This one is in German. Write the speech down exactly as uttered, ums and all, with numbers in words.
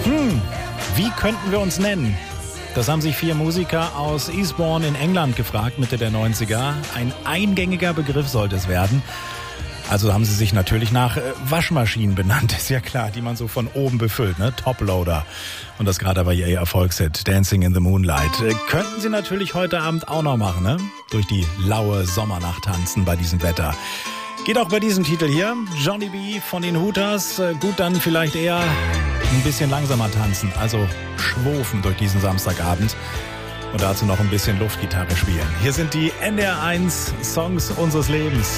Hm, wie könnten wir uns nennen? Das haben sich vier Musiker aus Eastbourne in England gefragt, Mitte der neunziger. Ein eingängiger Begriff sollte es werden. Also haben sie sich natürlich nach äh, Waschmaschinen benannt, ist ja klar, die man so von oben befüllt, ne? Toploader. Und das gerade bei ihr Erfolgshit, Dancing in the Moonlight. Äh, könnten sie natürlich heute Abend auch noch machen, ne? Durch die laue Sommernacht tanzen bei diesem Wetter. Geht auch bei diesem Titel hier, Johnny B. von den Hooters. Äh, gut, dann vielleicht eher ein bisschen langsamer tanzen, also schwofen durch diesen Samstagabend. Und dazu noch ein bisschen Luftgitarre spielen. Hier sind die N D R eins Songs unseres Lebens.